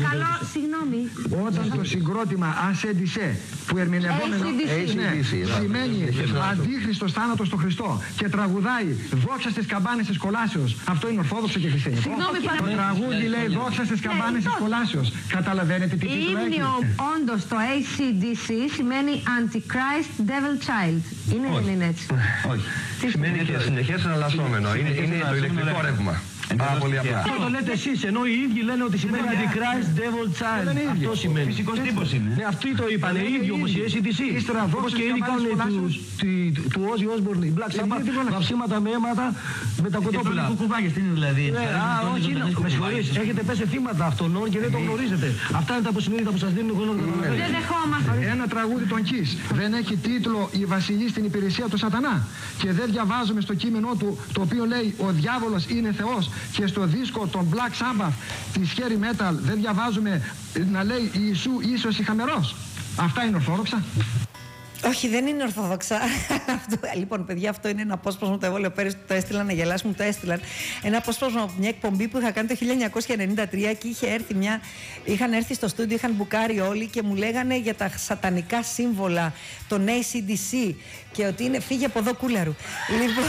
Παρακαλώ, συγγνώμη. Όταν το συγκρότημα ACDC που ερμηνευόμενο σημαίνει αντίχριστος θάνατος στο Χριστό και τραγουδάει δόξα στις καμπάνες της κολάσεως, αυτό είναι ορθόδοξο και χριστιανικό? Το τραγούδι λέει δόξα στις καμπάνες της κολάσεως. Καταλαβαίνετε τι τίτλο έχει? Όντως το ACDC σημαίνει Antichrist Devil Child. Είναι δεν είναι έτσι? Όχι. Σημαίνει και συνεχές εναλλασσόμενο. Είναι το ηλεκτρικό ρεύμα. Πάρα πολύ απλά. Αυτό το λέτε εσείς, ενώ οι ίδιοι λένε ότι σημαίνει Antichrist Devil Child. Αυτό σημαίνει. Φυσικός τύπος είναι. Ναι, αυτοί το είπαν, οι ίδιοι όμως οι ACDC. Όπως και οι ίδιοι κάνουν του Ozzy Osbourne, οι Black Sabbath, βαψίματα με αίματα με τα κοτόπουλα. Κουκουβάγες, τι είναι δηλαδή? Όχι, με συγχωρείς, έχετε πέσει θύματα αυτών και δεν το γνωρίζετε. Αυτά είναι τα αποσυνείδητα που σας δίνουν εγώ. Δεν δεχόμαστε. Ένα τραγούδι των Kiss δεν έχει τίτλο «Η βασιλή στην υπηρεσία του σατανά» και δεν διαβάζουμε στο κείμενό του το οποίο λέει «Ο διάβολος είναι Θεός» και στο δίσκο των Black Sabbath της Heavy Metal δεν διαβάζουμε να λέει «Ιησού ίσως η χαμερός». Αυτά είναι ορθόδοξα? Όχι, δεν είναι ορθόδοξα. Λοιπόν, παιδιά, αυτό είναι ένα απόσπασμα. Το έβολε πέρυσι, το έστειλαν να γελάσει, μου το έστειλαν. Ένα απόσπασμα από μια εκπομπή που είχα κάνει το 1993 και είχαν έρθει στο στούντιο, είχαν μπουκάρει όλοι και μου λέγανε για τα σατανικά σύμβολα, τον ACDC και ότι είναι φύγε από εδώ κούλαρου. Λοιπόν,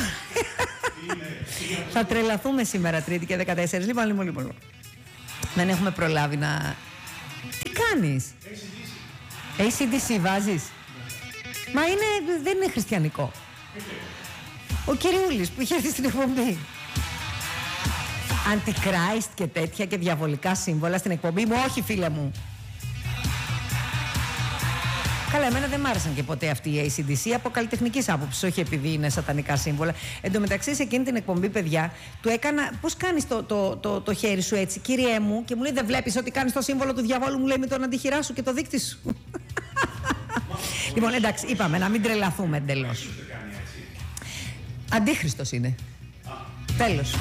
θα τρελαθούμε σήμερα Τρίτη και 14. Λοιπόν. Δεν έχουμε προλάβει να... Τι κάνεις? ACDC βάζεις? Μα δεν είναι χριστιανικό. Ο Κυριούλης που είχε έρθει στην εκπομπή. Antichrist και τέτοια και διαβολικά σύμβολα στην εκπομπή μου. Όχι, φίλε μου. Καλά, εμένα δεν μ' άρεσαν και ποτέ αυτοί οι ACDC από καλλιτεχνικής άποψης, όχι επειδή είναι σατανικά σύμβολα. Εν τω μεταξύ, σε εκείνη την εκπομπή, παιδιά, του έκανα. Πώς κάνεις το χέρι σου έτσι, κύριέ μου, και μου λέει: δεν βλέπεις ότι κάνεις το σύμβολο του διαβόλου, μου λέει, με τον αντιχειρά σου και το δείκτη σου. Λοιπόν, εντάξει, είπαμε να μην τρελαθούμε εντελώς. Αντίχριστος είναι. Τέλος.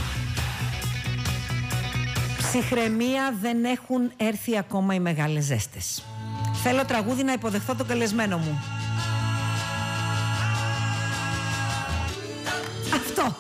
Ψυχραιμία, δεν έχουν έρθει ακόμα οι μεγάλες ζέστες. Θέλω τραγούδι να υποδεχθώ τον καλεσμένο μου. Αυτό.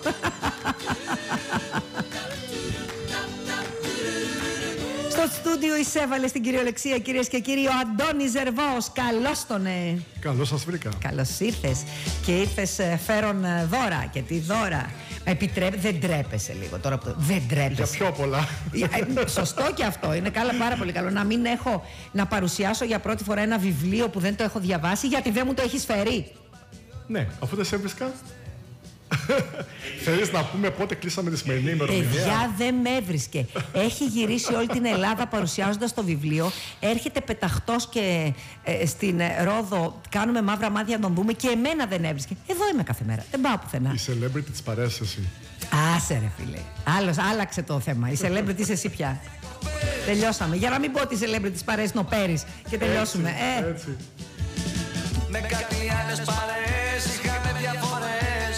Στο στούντιο εισέβαλε στην κυριολεξία, κυρίες και κύριοι, ο Αντώνης Ζερβός. Καλώς τονε. Καλώς σας βρήκα. Καλώς ήρθες. Και ήρθες φέρον δώρα. Και τι δώρα? Δεν τρέπεσαι λίγο τώρα που δεν τρέπεσαι. Για πιο πολλά. Σωστό και αυτό. Είναι πάρα πολύ καλό. Να μην έχω να παρουσιάσω για πρώτη φορά ένα βιβλίο που δεν το έχω διαβάσει γιατί δεν μου το έχεις φέρει. Ναι, αφού δεν σε έβρισκα. Θέλεις να πούμε πότε κλείσαμε τη σημερινή ημερομηνία? Παιδιά, δεν με έβρισκε. Έχει γυρίσει όλη την Ελλάδα παρουσιάζοντας το βιβλίο. Έρχεται πεταχτός και στην Ρόδο κάνουμε μαύρα μάτια να τον δούμε και εμένα δεν έβρισκε. Εδώ είμαι κάθε μέρα. Δεν πάω πουθενά. Η celebrity της παρέας εσύ. Άσε ρε φίλε. Άλλαξε το θέμα. Η celebrity είσαι εσύ πια. Τελειώσαμε. Για να μην πω ότι η celebrity της παρέας είναι ο Πέρης και τελειώσουμε. Έτσι. Με κάτι άλλες παρέες είχαμε διαφορές.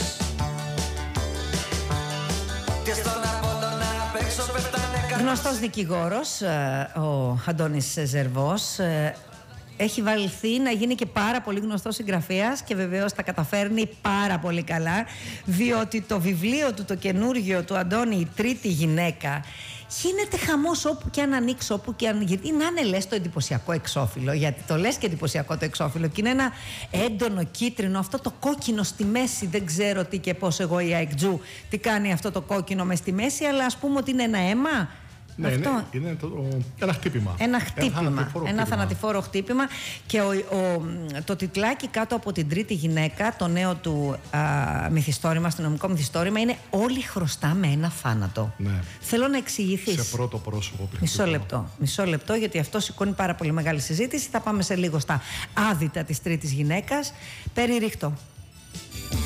Γνωστός δικηγόρος, ο Αντώνης Ζερβός, έχει βαλθεί να γίνει και πάρα πολύ γνωστός συγγραφέας και βεβαίως τα καταφέρνει πάρα πολύ καλά, διότι το βιβλίο του, το καινούργιο του Αντώνη, «Η τρίτη γυναίκα», γίνεται χαμός όπου και αν ανοίξω, όπου και αν γυρίσει. Ή να είναι λες το εντυπωσιακό εξώφυλλο, γιατί το λες και εντυπωσιακό το εξώφυλλο και είναι ένα έντονο κίτρινο, αυτό το κόκκινο στη μέση. Δεν ξέρω τι και πώς εγώ η αεκτζού τι κάνει αυτό το κόκκινο μες στη μέση, αλλά ας πούμε ότι είναι ένα αίμα. Ναι, αυτό. Είναι ένα χτύπημα. Ένα θανατηφόρο χτύπημα. Και το τιτλάκι κάτω από την τρίτη γυναίκα, το νέο του μυθιστόρημα, αστυνομικό μυθιστόρημα, είναι «Όλοι χρωστάμε ένα θάνατο». Ναι. Θέλω να εξηγηθείς. Σε πρώτο πρόσωπο. Μισό λεπτό, γιατί αυτό σηκώνει πάρα πολύ μεγάλη συζήτηση. Θα πάμε σε λίγο στα άδυτα της τρίτης γυναίκας. Περιρίχτω.